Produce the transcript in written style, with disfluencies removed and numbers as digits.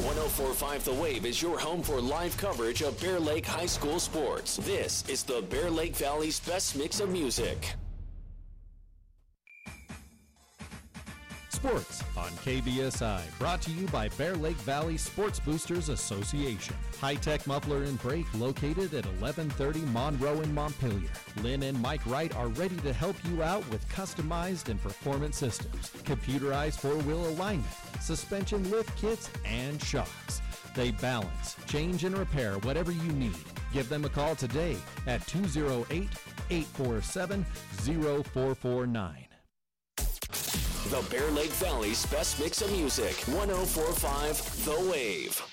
104.5 The Wave is your home for live coverage of Bear Lake High School sports. This is the Bear Lake Valley's best mix of music. Sports on KBSI, brought to you by Bear Lake Valley Sports Boosters Association. High-tech muffler and brake located at 1130 Monroe in Montpelier. Lynn and Mike Wright are ready to help you out with customized and performance systems, computerized four-wheel alignment, suspension lift kits, and shocks. They balance, change, and repair whatever you need. Give them a call today at 208-847-0449. The Bear Lake Valley's best mix of music. 104.5 The Wave.